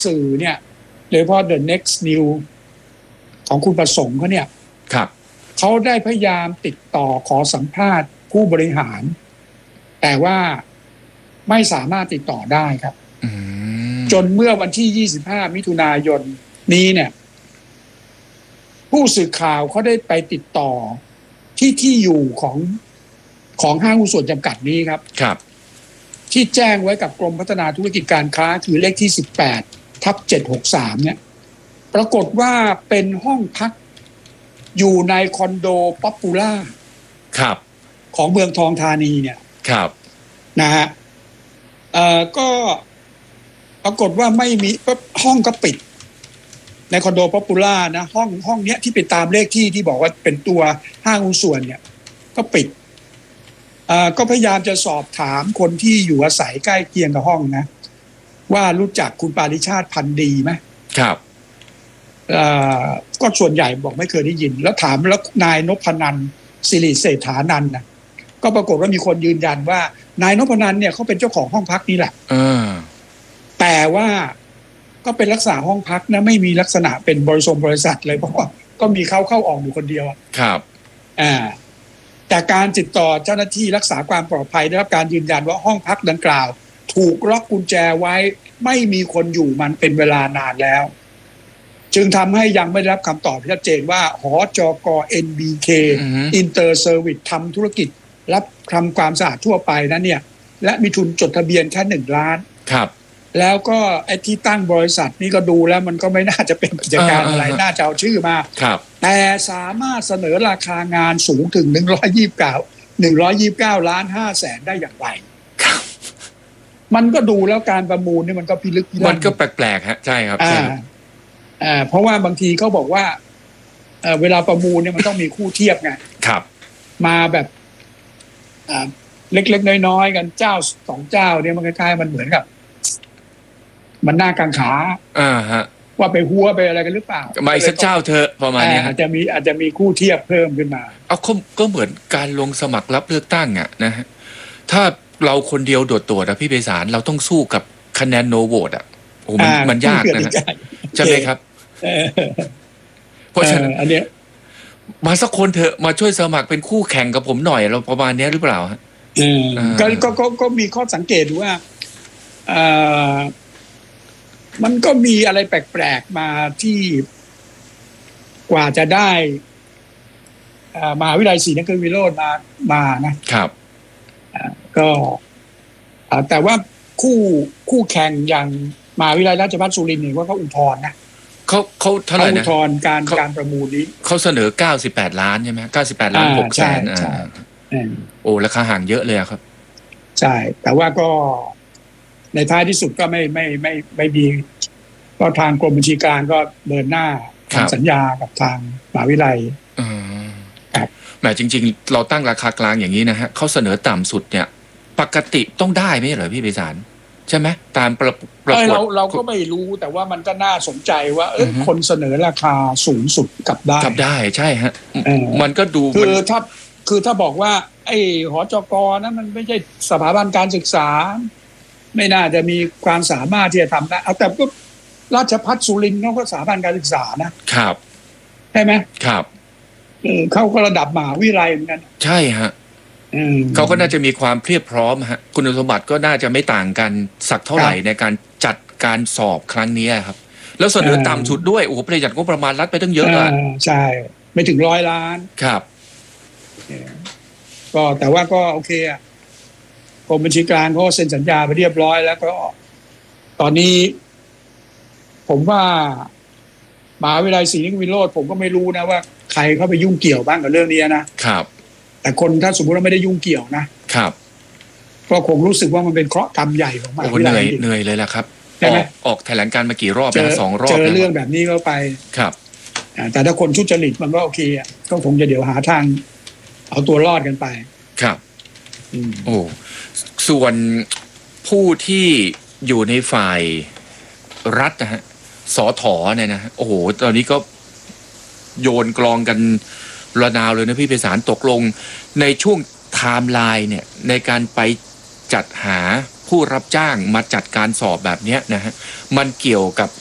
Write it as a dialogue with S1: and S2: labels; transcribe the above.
S1: สื่อเนี่ยโดยเฉพาะ The Next New ของคุณประสงค์เขาเนี่ย
S2: ครับ
S1: เขาได้พยายามติดต่อขอสัมภาษณ์ผู้บริหารแต่ว่าไม่สามารถติดต่อได้ครับจนเมื่อวันที่25มิถุนายนนี้เนี่ยผู้สื่อข่าวเขาได้ไปติดต่อที่อยู่ของห้างหุ้นส่วนจำกัดนี้ครับ
S2: ครับ
S1: ที่แจ้งไว้กับกรมพัฒนาธุรกิจการค้าคือเลขที่18/763เนี่ยปรากฏว่าเป็นห้องพักอยู่ในคอนโดป๊อปปูล่า
S2: ครับ
S1: ของเมืองทองธานีเนี่ย
S2: ครับ
S1: นะฮะก็ปรากฏว่าไม่มีห้องก็ปิดในคอนโดป๊อปปูล่านะห้องเนี้ยที่เป็นตามเลขที่บอกว่าเป็นตัวห้างหุ้นส่วนเนี่ยก็ปิดก็พยายามจะสอบถามคนที่อยู่อาศัยใกล้เคียงกับห้องนะว่ารู้จักคุณปาริชาติพันธุ์ดีไหม
S2: ครับ
S1: ก็ส่วนใหญ่บอกไม่เคยได้ยินแล้วถามแล้วนายนพนันท์สิริเศรษฐานันท์นะก็ปรากฏว่ามีคนยืนยันว่านายนพนันท์เนี่ยเขาเป็นเจ้าของห้องพักนี้แหละแต่ว่าก็เป็นลักษณะห้องพักนะไม่มีลักษณะเป็นบริษัทเลยเพราะว่าก็มีเข้าออกอยู่คนเดียว
S2: ครับ
S1: แต่การติดต่อเจ้าหน้าที่รักษาความปลอดภัยได้รับการยืนยันว่าห้องพักดังกล่าวถูกล็อกกุญแจไว้ไม่มีคนอยู่มันเป็นเวลานานแล้วจึงทำให้ยังไม่ได้รับคำตอบที่ชัดเจนว่าหจก. NBK Inter Service ทำธุรกิจรับทำความสะอาดทั่วไปนั้นเนี่ยและมีทุนจดทะเบียนแค่1 ล้าน
S2: ครับ
S1: แล้วก็ไอ้ที่ตั้งบริษัทนี่ก็ดูแล้วมันก็ไม่น่าจะเป็นกิจการอะไรน่าจะเอาชื่อมาแต่สามารถเสนอราคางานสูงถึง129.5 ล้านได้อย่างไรมันก็ดูแล้วการประมูลนี่มันก็พิลึกพิลั่น
S2: มันก็แปลกๆฮะใช่ครับ
S1: เพราะว่าบางทีเขาบอกว่าเวลาประมูลเนี่ยมันต้องมีคู่เทียบไง
S2: ครับ
S1: มาแบบเล็กๆน้อยๆกันเจ้า2 เจ้าเนี่ยมันคล้ายๆมันเหมือนกับมันหน้ากังขา
S2: ฮะ
S1: ว่าไปหัวไปอะไรกันหรือเปล่า
S2: มาอีกสักเจ้าเธอประมาณนี้
S1: อาจจะมีคู่เทียบเพิ่มขึ้นมา
S2: ก็เหมือนการลงสมัครรับเลือกตั้งอ่ะนะฮะถ้าเราคนเดียวโดดตัวนะพี่ไพศาลเราต้องสู้กับคะแนนโนโหวตอ่ะโอ้มันยากนะฮะใช่ไหมครับเพราะฉะนั้น
S1: อันเนี้ย
S2: มาสักคนเถอะมาช่วยสมัครเป็นคู่แข่งกับผมหน่อยเราประมาณนี้หรือเปล่าฮะ
S1: ก็มีข้อสังเกตว่ามันก็มีอะไรแปลกๆมาที่กว่าจะได้มหาวิทยาลัยศรีนครินทรวิโรจน์มา
S2: นะครับ
S1: ก็แต่ว่าคู่แข่งอย่างมหาวิทยาลัยราชภัฏสุรินทร์เนี่ยว่าเขาอุทธรณ์นะ
S2: เขาเท่าไหร่นะ
S1: อุทธรณ์การประมูลนี้
S2: เขาเสนอ98 ล้านใช่ไหม98.6 ล้านโอ้ราคาห่างเยอะเลยครับ
S1: ใช่แต่ว่าก็ในท้ายที่สุดก็ไม่มีก็ทางกรมบัญชีกลางก็เดินหน้าทำสัญญากับทางมหาวิทยาลัย
S2: แหมจริงๆเราตั้งราคากลางอย่างนี้นะฮะเขาเสนอต่ำสุดเนี่ยปกติต้องได้ไหมเหรอพี่ไพศาลใช่ไหมตามประกวด
S1: เราก็ไม่รู้แต่ว่ามันก็น่าสนใจว่าคนเสนอราคาสูงสุดกลับได้
S2: ใช่ฮะมันก็ดู
S1: คือถ้าบอกว่าไอ้หจก.นั้นมันไม่ใช่สถาบันการศึกษาไม่น่าจะมีความสามารถที่จะทำได้เอาแต่ก็ราชภัฏสุรินทร์เขาก็สถาบันการศึกษานะครับใช่ไหม
S2: ครับ
S1: เขาก็ระดับมหาวิทยาลัยเหมือนกัน
S2: ใช่ฮะเขาก็น่าจะมีความเพียบพร้อมฮะคุณสมบัติก็น่าจะไม่ต่างกันสักเท่าไหร่ในการจัดการสอบครั้งนี้ครับแล้วเสนอต่ำสุดด้วยโอ้โหประหยัดงบประมาณรัฐไปตั้งเยอะอ่ะ
S1: ใช่ไม่ถึง100 ล้าน
S2: ครับ
S1: ก็แต่ว่าก็โอเคอ่ะกรมบัญชีกลางเขาเซ็นสัญญาไปเรียบร้อยแล้วก็ตอนนี้ผมว่ามหาวิทยาลัยศรีนครินทรวิโรจน์ผมก็ไม่รู้นะว่าใครเข้าไปยุ่งเกี่ยวบ้างกับเรื่องนี้นะครับแต่คนถ้าสมมติว่าไม่ได้ยุ่งเกี่ยวนะครับก็คงรู้สึกว่ามันเป็นเคราะห์กรรมใหญ่ของมหาวิทยาลัย
S2: เหนื่อยเลยล่ะครับออกแถลงการมากี่รอบแล้ว2 รอบ
S1: เจอเรื่องแบบนี้เข้าไป
S2: ครับ
S1: แต่ถ้าคนทุจริตมันก็โอเคอ่ะก็คงจะเดี๋ยวหาทางเอาตัวรอดกันไป
S2: ครับโอ้ส่วนผู้ที่อยู่ในฝ่ายรัฐนะฮะสถ.เนี่ยนะโอ้โหตอนนี้ก็โยนกลองกันระนาวเลยนะพี่ไพศาลตกลงในช่วงไทม์ไลน์เนี่ยในการไปจัดหาผู้รับจ้างมาจัดการสอบแบบเนี้ยนะฮะมันเกี่ยวกับ